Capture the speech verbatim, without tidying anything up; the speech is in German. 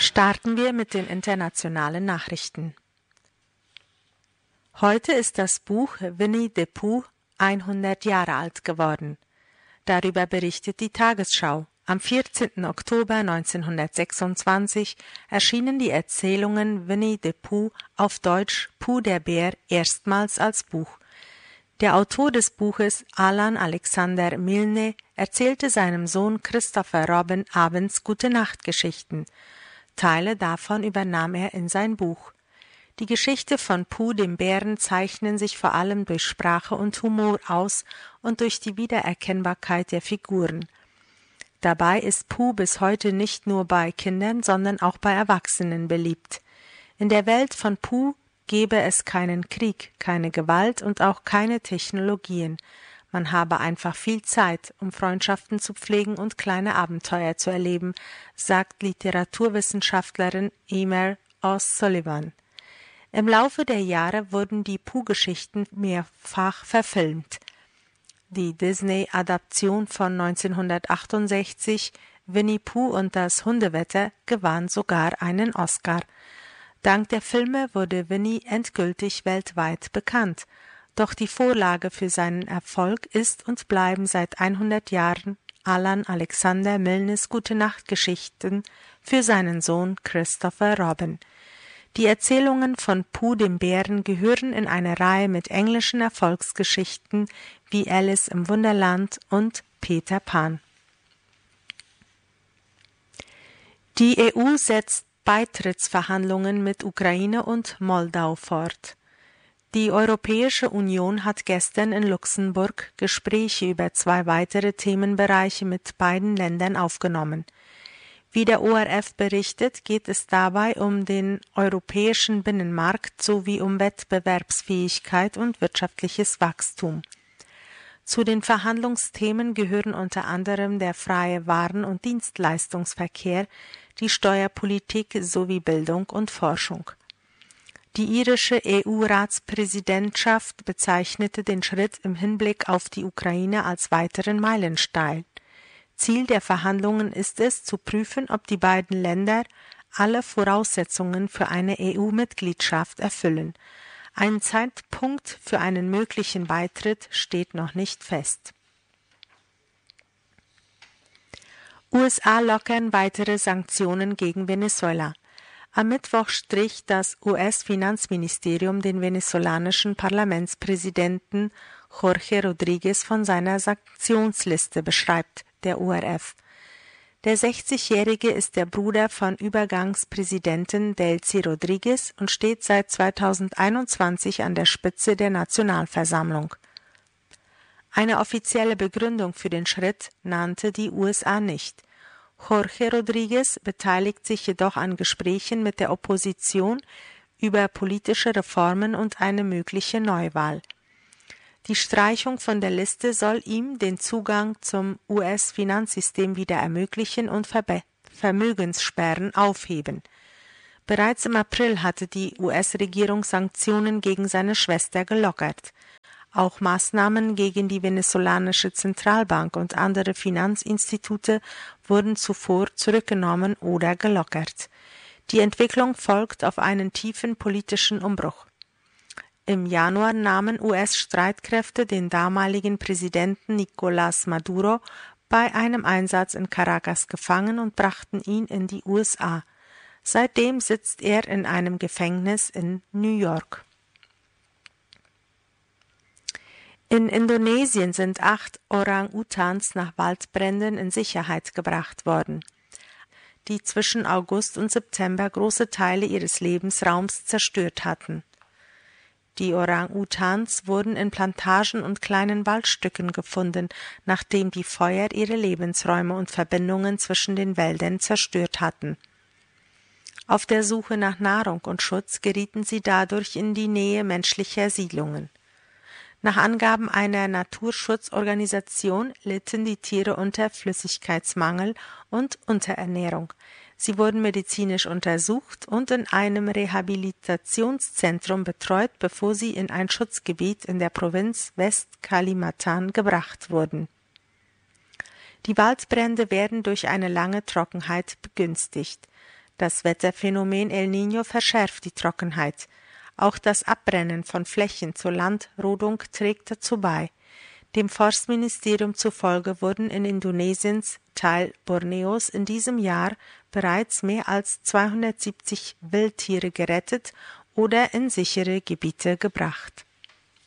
Starten wir mit den internationalen Nachrichten. Heute ist das Buch Winnie the Pooh hundert Jahre alt geworden. Darüber berichtet die Tagesschau. Am vierzehnten Oktober neunzehnhundertsechsundzwanzig erschienen die Erzählungen Winnie the Pooh auf Deutsch Pooh der Bär erstmals als Buch. Der Autor des Buches, Alan Alexander Milne, erzählte seinem Sohn Christopher Robin abends Gute-Nacht-Geschichten. Teile davon übernahm er in sein Buch. Die Geschichte von Pooh dem Bären zeichnen sich vor allem durch Sprache und Humor aus und durch die Wiedererkennbarkeit der Figuren. Dabei ist Pooh bis heute nicht nur bei Kindern, sondern auch bei Erwachsenen beliebt. In der Welt von Pooh gebe es keinen Krieg, keine Gewalt und auch keine Technologien. Man habe einfach viel Zeit, um Freundschaften zu pflegen und kleine Abenteuer zu erleben, sagt Literaturwissenschaftlerin Emer O'Sullivan. Im Laufe der Jahre wurden die Pooh-Geschichten mehrfach verfilmt. Die Disney-Adaption von neunzehnhundertachtundsechzig, Winnie Pooh und das Hundewetter, gewann sogar einen Oscar. Dank der Filme wurde Winnie endgültig weltweit bekannt. Doch die Vorlage für seinen Erfolg ist und bleiben seit hundert Jahren Alan Alexander Milnes Gute-Nacht-Geschichten für seinen Sohn Christopher Robin. Die Erzählungen von Pooh dem Bären gehören in eine Reihe mit englischen Erfolgsgeschichten wie Alice im Wunderland und Peter Pan. Die E U setzt Beitrittsverhandlungen mit Ukraine und Moldau fort. Die Europäische Union hat gestern in Luxemburg Gespräche über zwei weitere Themenbereiche mit beiden Ländern aufgenommen. Wie der O R F berichtet, geht es dabei um den europäischen Binnenmarkt sowie um Wettbewerbsfähigkeit und wirtschaftliches Wachstum. Zu den Verhandlungsthemen gehören unter anderem der freie Waren- und Dienstleistungsverkehr, die Steuerpolitik sowie Bildung und Forschung. Die irische E U-Ratspräsidentschaft bezeichnete den Schritt im Hinblick auf die Ukraine als weiteren Meilenstein. Ziel der Verhandlungen ist es, zu prüfen, ob die beiden Länder alle Voraussetzungen für eine E U-Mitgliedschaft erfüllen. Ein Zeitpunkt für einen möglichen Beitritt steht noch nicht fest. U S A lockern weitere Sanktionen gegen Venezuela. Am Mittwoch strich das U S-Finanzministerium den venezolanischen Parlamentspräsidenten Jorge Rodríguez von seiner Sanktionsliste, beschreibt der O R F. Der sechzigjährige ist der Bruder von Übergangspräsidenten Delcy Rodríguez und steht seit zweitausendeinundzwanzig an der Spitze der Nationalversammlung. Eine offizielle Begründung für den Schritt nannte die U S A nicht. Jorge Rodríguez beteiligt sich jedoch an Gesprächen mit der Opposition über politische Reformen und eine mögliche Neuwahl. Die Streichung von der Liste soll ihm den Zugang zum U S-Finanzsystem wieder ermöglichen und Verbe- Vermögenssperren aufheben. Bereits im April hatte die U S-Regierung Sanktionen gegen seine Schwester gelockert. Auch Maßnahmen gegen die venezolanische Zentralbank und andere Finanzinstitute wurden zuvor zurückgenommen oder gelockert. Die Entwicklung folgt auf einen tiefen politischen Umbruch. Im Januar nahmen U S-Streitkräfte den damaligen Präsidenten Nicolás Maduro bei einem Einsatz in Caracas gefangen und brachten ihn in die U S A. Seitdem sitzt er in einem Gefängnis in New York. In Indonesien sind acht Orang-Utans nach Waldbränden in Sicherheit gebracht worden, die zwischen August und September große Teile ihres Lebensraums zerstört hatten. Die Orang-Utans wurden in Plantagen und kleinen Waldstücken gefunden, nachdem die Feuer ihre Lebensräume und Verbindungen zwischen den Wäldern zerstört hatten. Auf der Suche nach Nahrung und Schutz gerieten sie dadurch in die Nähe menschlicher Siedlungen. Nach Angaben einer Naturschutzorganisation litten die Tiere unter Flüssigkeitsmangel und Unterernährung. Sie wurden medizinisch untersucht und in einem Rehabilitationszentrum betreut, bevor sie in ein Schutzgebiet in der Provinz West-Kalimantan gebracht wurden. Die Waldbrände werden durch eine lange Trockenheit begünstigt. Das Wetterphänomen El Niño verschärft die Trockenheit. Auch das Abbrennen von Flächen zur Landrodung trägt dazu bei. Dem Forstministerium zufolge wurden in Indonesiens Teil Borneos in diesem Jahr bereits mehr als zweihundertsiebzig Wildtiere gerettet oder in sichere Gebiete gebracht.